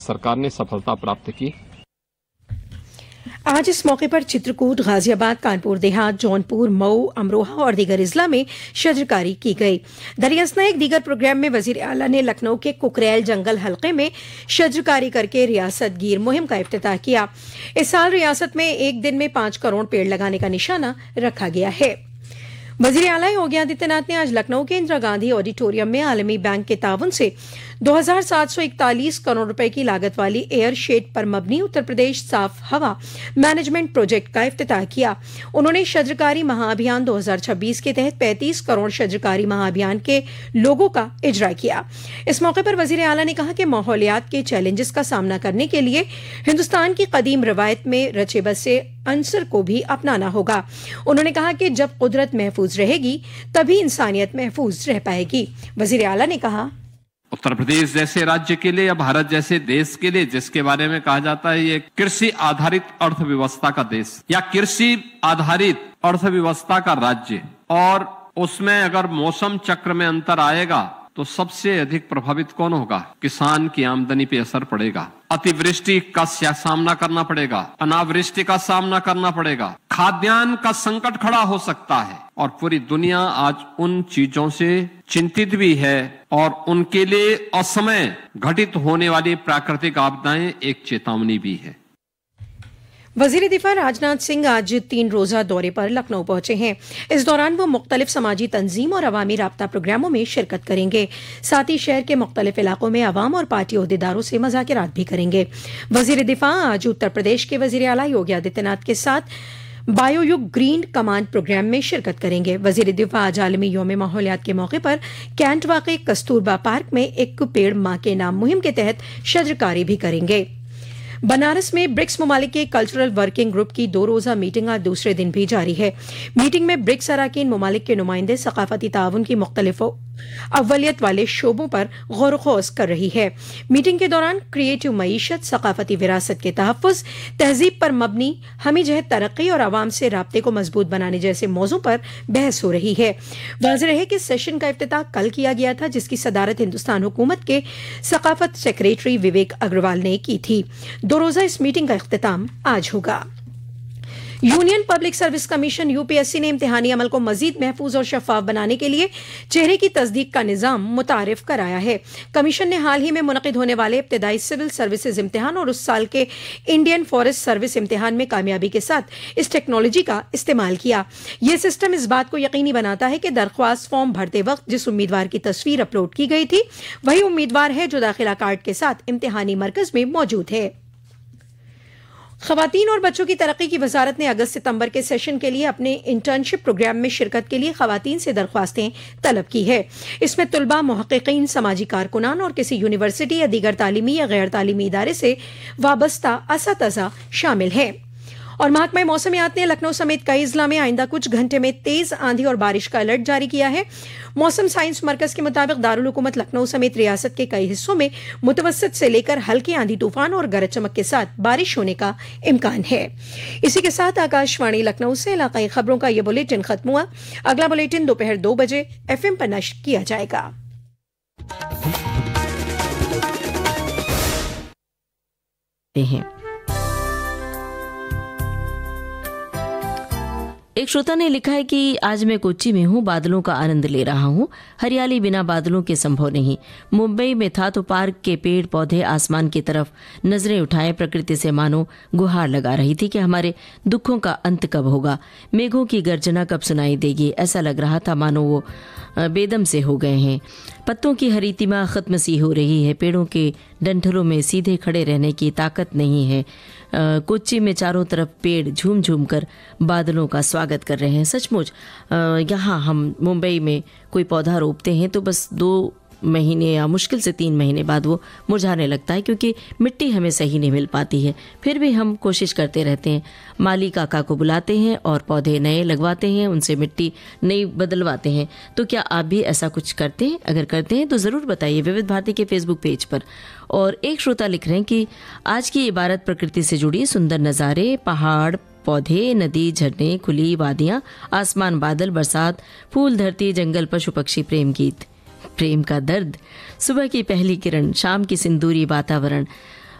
सरकार ने सफलता प्राप्त की। आज इस मौके पर चित्रकूट, गाजियाबाद, कानपुर देहात, जौनपुर, मऊ, अमरोहा और दीगर अजला में शजरकारी की गई। दरियासना एक दीगर प्रोग्राम में वजीर आला ने लखनऊ के कुकरेल जंगल हलके में शजरकारी करके रियासत गिर मुहिम का इफ्तिताह किया। इस साल रियासत में एक दिन में 5 करोड़ पेड़ लगाने का निशाना रखा गया है। वजीर आला योगी आदित्यनाथ ने आज लखनऊ के इंदिरा गांधी ऑडिटोरियम में आलमी बैंक के ताउन से 2741 करोड़ रुपए की लागत वाली एयर शेड पर मबनी उत्तर प्रदेश साफ हवा मैनेजमेंट प्रोजेक्ट का इफ्तिताह किया। उन्होंने शजरकारी महाअभियान 2026 के तहत 35 करोड़ शजरकारी महाअभियान के लोगों का इजरा किया। इस मौके पर वजीर आला ने कहा कि माहौलियात के चैलेंजेस का सामना करने के लिए हिंदुस्तान की कदीम रवायत में रचे बसे अंसर को भी अपनाना होगा। उन्होंने कहा कि जब कुदरत महफूज रहेगी तभी इंसानियत महफूज रह पाएगी। वजीर आला ने कहा, उत्तर प्रदेश जैसे राज्य के लिए या भारत जैसे देश के लिए, जिसके बारे में कहा जाता है ये कृषि आधारित अर्थव्यवस्था का देश या कृषि आधारित अर्थव्यवस्था का राज्य, और उसमें अगर मौसम चक्र में अंतर आएगा तो सबसे अधिक प्रभावित कौन होगा? किसान की आमदनी पे असर पड़ेगा। अतिवृष्टि का सामना करना पड़ेगा, अनावृष्टि का सामना करना पड़ेगा, खाद्यान्न का संकट खड़ा हो सकता है, और पूरी दुनिया आज उन चीजों से चिंतित भी है और उनके लिए असमय घटित होने वाली प्राकृतिक आपदाएं एक चेतावनी भी है। वजीर दिफा राजनाथ सिंह आज 3 रोजा दौरे पर लखनऊ पहुंचे हैं। इस दौरान वो मुख्तलिफ समाजी तंजीम और अवामी राब्ता प्रोग्रामों में शिरकत करेंगे। साथ ही शहर के मुख्तलिफ इलाकों में अवाम और पार्टी ओहदेदारों से मुज़ाकिरात भी करेंगे। वजीर दिफा आज उत्तर प्रदेश के वजीर आला योगी आदित्यनाथ के साथ बायोयुग ग्रीन कमांड प्रोग्राम में शिरकत करेंगे। वजीर दिफा आज आलमी यौम माहौलियात के मौके पर कैंट वाक़े कस्तूरबा पार्क में एक पेड़ माँ के नाम मुहिम के तहत शजरकारी भी करेंगे। बनारस में ब्रिक्स ममालिक के कल्चरल वर्किंग ग्रुप की 2 रोजा मीटिंग आज दूसरे दिन भी जारी है। मीटिंग में ब्रिक्स अराकीन ममालिक के नुमाइंदे सकाफती ताउन की मुख्तलिफ अव्वलियत वाले शोबों पर गौर खोज कर रही है। मीटिंग के दौरान क्रिएटिव मईशत, सकाफती विरासत के तहफ़्फ़ुज़, तहजीब पर मबनी हमी जहत तरक्की और आवाम से राब्ते को मजबूत बनाने जैसे मौजों पर बहस हो रही है। वाज़ेह है कि सेशन का इफ्तिताह कल किया गया था, जिसकी सदारत हिंदुस्तान हुकूमत के सकाफत सेक्रेटरी विवेक अग्रवाल ने की थी। 2 रोजा इस मीटिंग का इख्तिताम आज होगा। Union public service commission UPSC ने इम्तिहानी अमल को मजीद महफूज और शफाफ बनाने के लिए चेहरे की तस्दीक का निज़ाम मुतारिफ कराया है। कमीशन ने हाल ही में मुनक़िद होने वाले इब्तिदाई सिविल सर्विसेज इम्तिहान और उस साल के इंडियन फॉरेस्ट सर्विस इम्तिहान में कामयाबी के साथ इस टेक्नोलॉजी का इस्तेमाल किया। यह सिस्टम इस बात को यकीनी बनाता है कि दरख्वास्त फॉर्म भरते वक्त जिस उम्मीदवार की तस्वीर अपलोड की गई थी वही उम्मीदवार है जो दाखिला कार्ड के साथ इम्तिहानी मरकज में मौजूद है। ख़वातीन और बच्चों की तरक्की की वजारत ने अगस्त-सितंबर के सेशन के लिए अपने इंटर्नशिप प्रोग्राम में शिरकत के लिए ख़वातीन से दरख्वास्तें तलब की है। इसमें तुलबा, मुहक़्क़िक़ीन, समाजी कारकुनान और किसी यूनिवर्सिटी या दीगर तालीमी या गैर तालीमी इदारे से वाबस्ता असातिज़ा शामिल हैं। और महकमा मौसमियात ने लखनऊ समेत कई जिला में आइंदा कुछ घंटे में तेज आंधी और बारिश का अलर्ट जारी किया है। मौसम साइंस मरकज के मुताबिक दारुल हुकूमत लखनऊ समेत रियासत के कई हिस्सों में मुतवस्सित से लेकर हल्की आंधी तूफान और गरज चमक के साथ बारिश होने का इम्कान है। इसी के साथ आकाशवाणी लखनऊ से इलाकाई खबरों का यह बुलेटिन खत्म हुआ। अगला बुलेटिन दोपहर 2 बजे FM पर नश्र किया जाएगा। एक श्रोता ने लिखा है कि आज मैं कोच्चि में हूँ, बादलों का आनंद ले रहा हूँ। हरियाली बिना बादलों के संभव नहीं। मुंबई में था तो पार्क के पेड़ पौधे आसमान की तरफ नजरें उठाए प्रकृति से मानो गुहार लगा रही थी कि हमारे दुखों का अंत कब होगा, मेघों की गर्जना कब सुनाई देगी। ऐसा लग रहा था मानो वो बेदम से हो गए हैं। पत्तों की हरीतिमा खत्म सी हो रही है। पेड़ों के डंठलों में सीधे खड़े रहने की ताकत नहीं है। कोच्चि में चारों तरफ पेड़ झूम झूम कर बादलों का स्वागत कर रहे हैं। सचमुच यहाँ हम मुंबई में कोई पौधा रोपते हैं तो बस 2 महीने या मुश्किल से 3 महीने बाद वो मुरझाने लगता है, क्योंकि मिट्टी हमें सही नहीं मिल पाती है। फिर भी हम कोशिश करते रहते हैं। माली काका को बुलाते हैं और पौधे नए लगवाते हैं, उनसे मिट्टी नई बदलवाते हैं। तो क्या आप भी ऐसा कुछ करते हैं? अगर करते हैं तो ज़रूर बताइए विविध भारती के फेसबुक पेज पर। और एक श्रोता लिख रहे हैं कि आज की इबारत प्रकृति से जुड़ी सुंदर नज़ारे, पहाड़, पौधे, नदी, झरने, खुली वादियाँ, आसमान, बादल, बरसात, फूल, धरती, जंगल, पशु पक्षी, प्रेम गीत, प्रेम का दर्द, सुबह की पहली किरण, शाम की सिंदूरी वातावरण,